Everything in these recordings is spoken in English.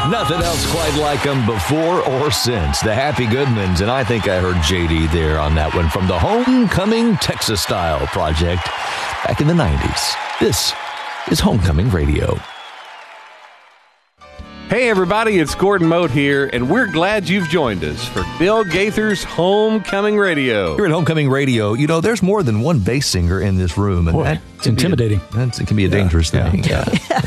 Nothing else quite like them before or since. The Happy Goodmans, and I think I heard JD there on that one from the Homecoming Texas Style project back in the 90s. This is Homecoming Radio. Hey everybody, it's Gordon Mote here, and we're glad you've joined us for Bill Gaither's Homecoming Radio. Here at Homecoming Radio, you know, there's more than one bass singer in this room. And Boy, it's intimidating. It can be a dangerous thing. Yeah.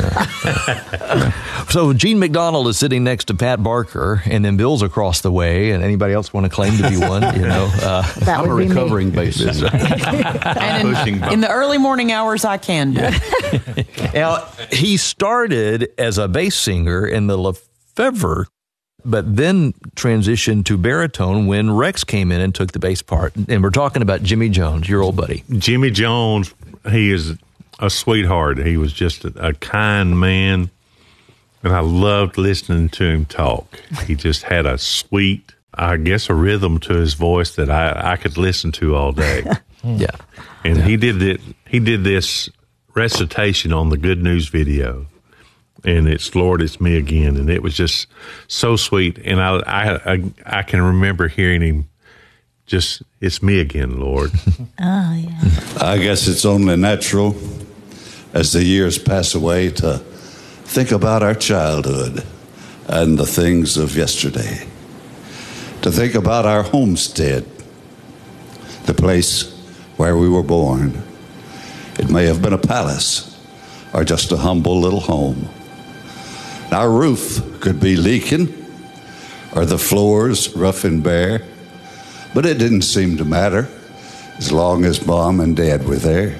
So Gene McDonald is sitting next to Pat Barker, and then Bill's across the way. And anybody else want to claim to be one? You know, I'm a recovering bass singer. And in the early morning hours, I can be. Now, he started as a bass singer in the Lefevre, but then transitioned to baritone when Rex came in and took the bass part. And we're talking about Jimmy Jones, your old buddy. Jimmy Jones, he is a sweetheart. He was just a kind man, and I loved listening to him talk. He just had a sweet, I guess, a rhythm to his voice that I could listen to all day. Yeah. And he did it. He did this recitation on the Good News video, and it's "Lord, It's Me Again," and it was just so sweet. And I can remember hearing him just, "It's me again, Lord." Oh, yeah. I guess it's only natural as the years pass away to think about our childhood and the things of yesterday, to think about our homestead, the place where we were born. It may have been a palace or just a humble little home. Our roof could be leaking or the floors rough and bare, but it didn't seem to matter as long as Mom and Dad were there.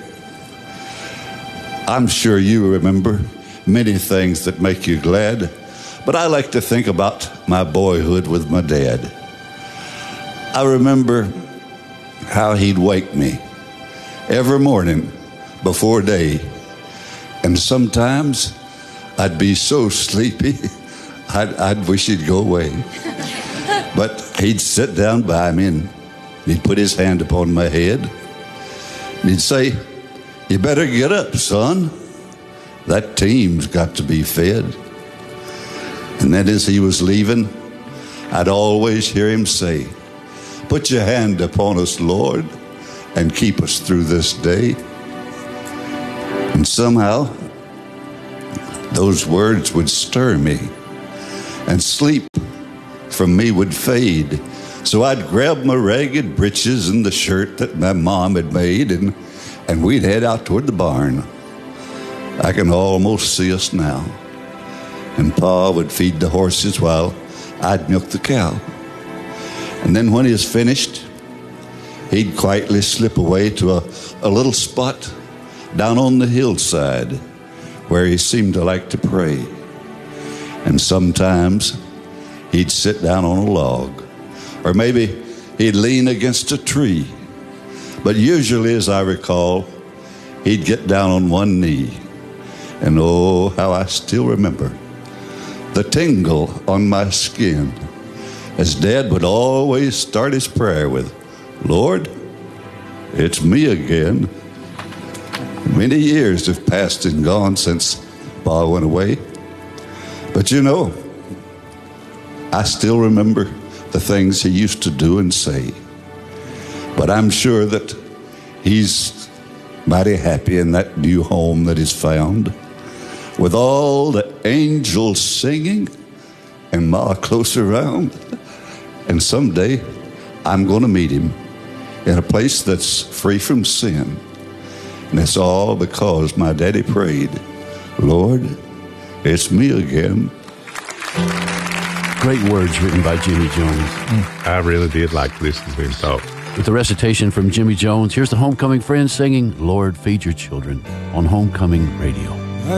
I'm sure you remember many things that make you glad, but I like to think about my boyhood with my dad. I remember how he'd wake me every morning before day, and sometimes I'd be so sleepy I'd wish he'd go away. But he'd sit down by me and he'd put his hand upon my head and he'd say, "You better get up, son. That team's got to be fed." And then as he was leaving, I'd always hear him say, "Put your hand upon us, Lord, and keep us through this day." And somehow, those words would stir me, and sleep from me would fade. So I'd grab my ragged breeches and the shirt that my mom had made, and we'd head out toward the barn. I can almost see us now. And Pa would feed the horses while I'd milk the cow. And then when he was finished, he'd quietly slip away to a little spot down on the hillside where he seemed to like to pray. And sometimes he'd sit down on a log, or maybe he'd lean against a tree. But usually, as I recall, he'd get down on one knee. And oh, how I still remember the tingle on my skin as Dad would always start his prayer with, "Lord, it's me again." Many years have passed and gone since Pa went away. But you know, I still remember the things he used to do and say. But I'm sure that he's mighty happy in that new home that he's found, with all the angels singing and Ma close around. And someday I'm going to meet him in a place that's free from sin. And it's all because my daddy prayed, "Lord, it's me again." Great words written by Jimmy Jones. I really did like listening to him talk. With the recitation from Jimmy Jones, here's the Homecoming Friends singing "Lord, Feed Your Children" on Homecoming Radio.